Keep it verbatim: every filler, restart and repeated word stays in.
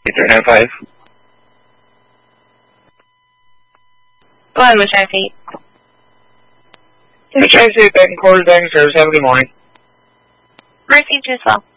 eight three nine five. Go ahead, Miss Tracy. Miss Tracy, thank you for calling. Service. Have a good morning. Mercy, too, as well.